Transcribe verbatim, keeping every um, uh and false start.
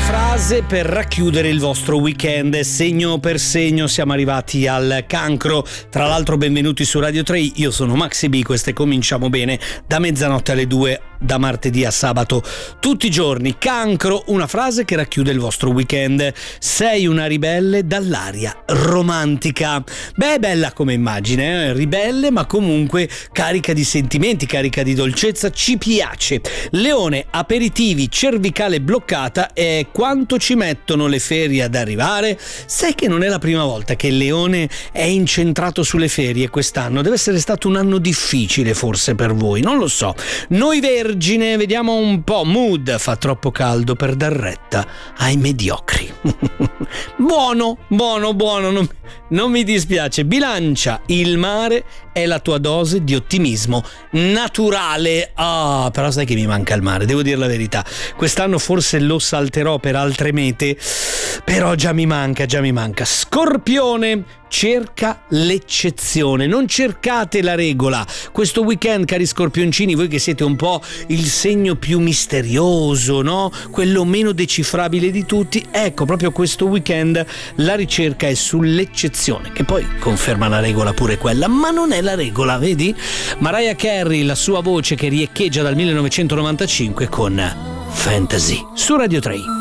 frase per racchiudere il vostro weekend. Segno per segno siamo arrivati al cancro. Tra l'altro benvenuti su Radio tre. Io sono Maxi B, queste Cominciamo Bene da mezzanotte alle due, da martedì a sabato, tutti i giorni. Cancro, una frase che racchiude il vostro weekend. Sei una ribelle dall'aria romantica. Beh, bella come immagine, eh? Ribelle ma comunque carica di sentimenti, carica di dolcezza, ci piace. Leone, aperitivi, cervicale bloccata. E quanto ci mettono le ferie ad arrivare? Sai che non è la prima volta che il Leone è incentrato sulle ferie quest'anno. Deve essere stato un anno difficile forse per voi, non lo so. Noi Vergine, vediamo un po'. Mood, fa troppo caldo per dar retta ai mediocri. Buono, buono, buono, non, non mi dispiace. Bilancia, il mare è la tua dose di ottimismo naturale. Ah, però sai che mi manca il mare, devo dire la verità. Quest'anno forse lo salterò per altre mete, però già mi manca, già mi manca. Scorpione, cerca l'eccezione, non cercate la regola. Questo weekend, cari scorpioncini, voi che siete un po' il segno più misterioso, no? Quello meno decifrabile di tutti, ecco, proprio questo weekend la ricerca è sull'eccezione, che poi conferma la regola pure quella, ma non è la regola, vedi? Mariah Carey, la sua voce che riecheggia dal millenovecentonovantacinque con Fantasy su Radio tre.